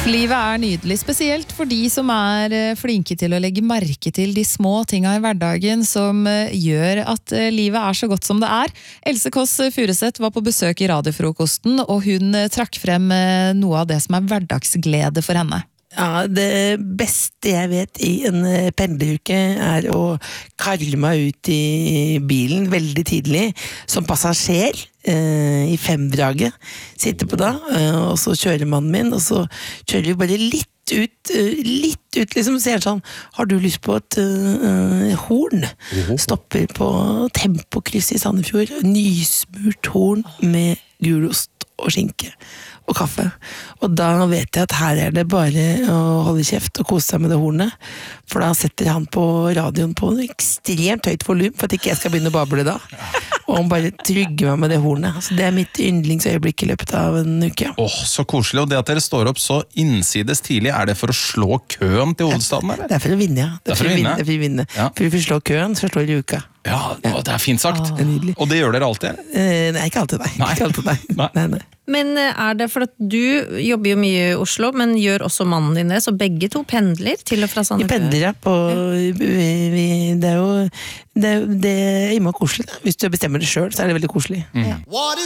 Livet nydelig, spesielt for de som flinke til å legge merke til de små tingene i hverdagen som gjør at livet så godt som det Else Kåss Furuseth var på besøk i radiofrokosten, og hun trakk frem noe av det som hverdagsglede for henne. Ja, det beste jeg vet i en pendleruke å karle meg ut i bilen veldig tidlig som passasjer i 5-draget. Sitte på da, og så kjører mannen min, og så kjører vi bare litt ut liksom, sier sånn, har du lyst på et horn? Stopper på Tempokryss i Sandefjord, nysmurt horn med gulost og skinke og kaffe. Og da vet jeg at her det bare å holde kjeft og kose seg med det hornet, for da setter han på radioen på ekstremt høyt volum, for at ikke jeg skal begynne å bable da. Og han bare trygger meg med det hornet. Altså, det mitt yndlingsøyeblikk i løpet av en uke. Så koselig, og det at dere står opp så innsides tidlig, det for å slå køen til hovedstaden, eller? Det for å vinne, ja. Det for å vinne. Ja. For vi får slå køen, så slår vi uka. Ja, det fint sagt. Og det gjør dere alltid? Nei, ikke alltid, nei. Ikke alltid, nei. Men det for at du jobber jo mye i Oslo, men gjør også mannen din det, så begge to pendler til og fra Sandefjord? Vi pendler, ja. Det jo det koselig. Hvis du bestemmer det selv, så det veldig koselig. Ja.